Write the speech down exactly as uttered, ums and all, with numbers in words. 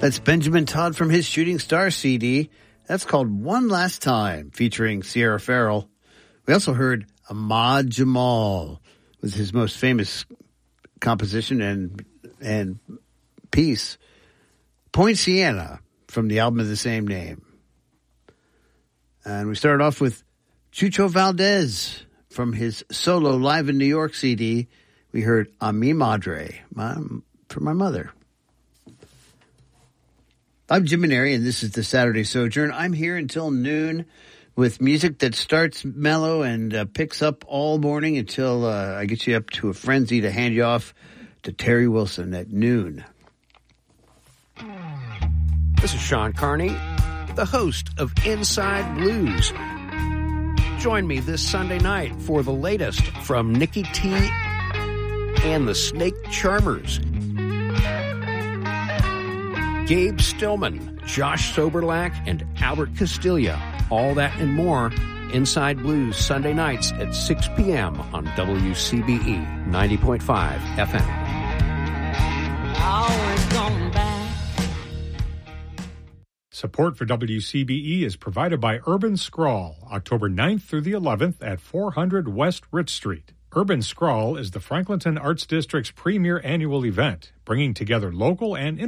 That's Benjamin Todd from his Shooting Star C D. That's called One Last Time, featuring Sierra Farrell. We also heard Ahmad Jamal with his most famous composition and and piece, Poinciana, from the album of the same name. And we started off with Chucho Valdez from his solo Live in New York C D. We heard A Mi Madre, my, for my mother. I'm Jim Maneri, and this is the Saturday Sojourn. I'm here until noon with music that starts mellow and uh, picks up all morning until uh, I get you up to a frenzy to hand you off to Terry Wilson at noon. This is Sean Carney, the host of Inside Blues. Join me this Sunday night for the latest from Nikki T and the Snake Charmers. Gabe Stillman, Josh Soberlack, and Albert Castilla. All that and more. Inside Blues, Sunday nights at six p.m. on W C B E ninety point five F M. Always going back. Support for W C B E is provided by Urban Scrawl, October ninth through the eleventh at four hundred West Rich Street. Urban Scrawl is the Franklinton Arts District's premier annual event, bringing together local and